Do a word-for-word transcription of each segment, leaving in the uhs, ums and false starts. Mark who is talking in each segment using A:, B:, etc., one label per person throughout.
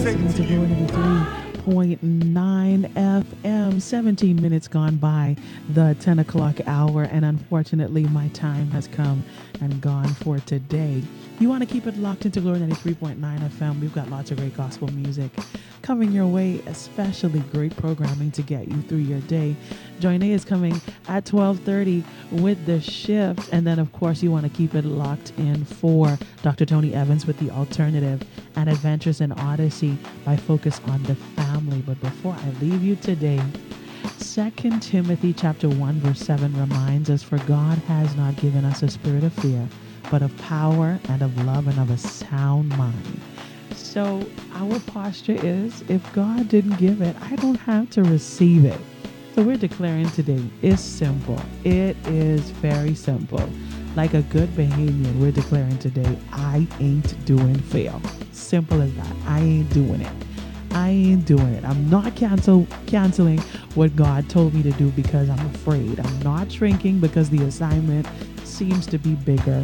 A: listening to Glory ninety-three point nine F M. seventeen minutes gone by the ten o'clock hour, and unfortunately, my time has come and gone for today. You want to keep it locked into Glory ninety-three point nine F M. We've got lots of great gospel music coming your way, especially great programming to get you through your day. Joyne is coming at twelve thirty with The Shift. And then, of course, you want to keep it locked in for Doctor Tony Evans with The Alternative and Adventures in Odyssey by Focus on the Family. But before I leave you today, Second Timothy chapter one, verse seven reminds us, "For God has not given us a spirit of fear, but of power and of love and of a sound mind." So our posture is, if God didn't give it, I don't have to receive it. So we're declaring today, it's simple. It is very simple. Like a good Bahamian, we're declaring today, I ain't doing fail. Simple as that. I ain't doing it. I ain't doing it. I'm not cancel canceling what God told me to do because I'm afraid. I'm not shrinking because the assignment seems to be bigger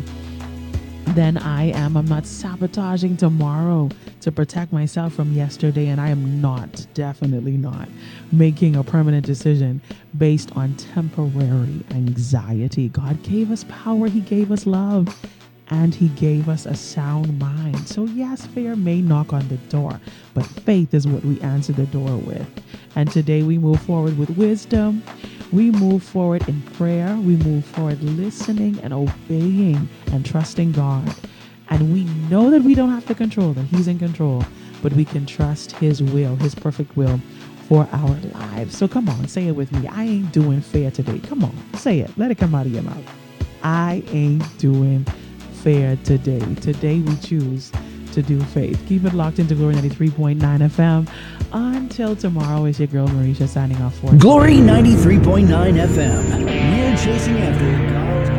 A: than I am. I'm not sabotaging tomorrow to protect myself from yesterday, and I am not, definitely not, making a permanent decision based on temporary anxiety. God gave us power, He gave us love, and He gave us a sound mind. So yes, fear may knock on the door, but faith is what we answer the door with. And today we move forward with wisdom. We move forward in prayer. We move forward listening and obeying and trusting God. And we know that we don't have to control, that He's in control, but we can trust His will, His perfect will for our lives. So come on, say it with me. I ain't doing fair today. Come on, say it. Let it come out of your mouth. I ain't doing fair today. Today we choose to do faith. Keep it locked into Glory ninety-three point nine F M. Until tomorrow, is your girl Marisha signing off for
B: Glory ninety-three point nine F M. We're chasing after God's